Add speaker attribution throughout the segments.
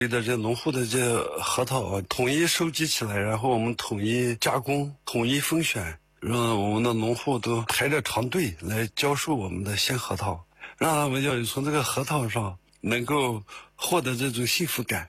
Speaker 1: 的这农户的这核桃啊，统一收集起来，然后我们统一加工、统一分选，让我们的农户都排着长队来教授我们的鲜核桃，让他们要从这个核桃上能够获得这种幸福感。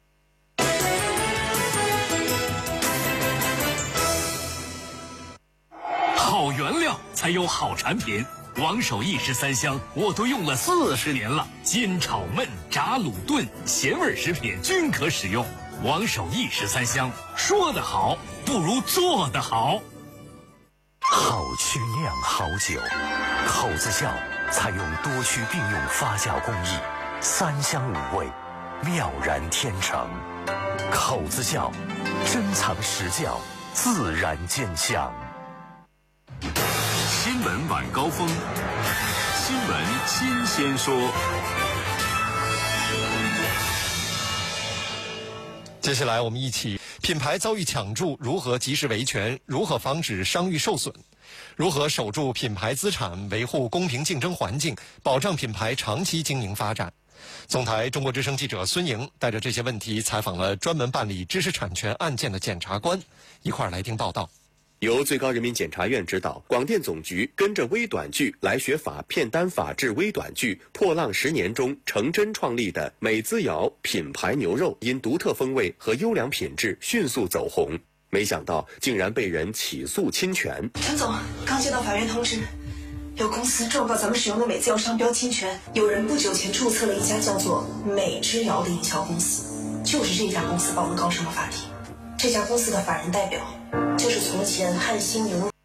Speaker 2: 好原料才有好产品。王守义13香我都用了40年了，煎炒焖炸卤炖咸味食品均可使用。王守义13香，说得好不如做得好。
Speaker 3: 好曲酿好酒，口子窖采用多区并用发酵工艺，3香5味，妙然天成。口子窖珍藏实窖，自然见香。
Speaker 4: 新闻晚高峰，新闻新鲜说。
Speaker 5: 接下来我们一起，品牌遭遇抢注，如何及时维权？如何防止商誉受损？如何守住品牌资产，维护公平竞争环境，保障品牌长期经营发展？总台中国之声记者孙莹带着这些问题采访了专门办理知识产权案件的检察官，一块儿来听报道。
Speaker 6: 由最高人民检察院指导，广电总局跟着微短剧来学法片单法制微短剧《破浪10年》中程真创立的美滋瑶品牌牛肉，因独特风味和优良品质迅速走红。没想到竟然被人起诉侵权。
Speaker 7: 陈总，刚接到法院通知，有公司状告咱们使用的美滋瑶商标侵权。有人不久前注册了一家叫做美之瑶的营销公司，就是这家公司把我们告上了法庭。这家公司的法人代表就是从前汉兴牛肉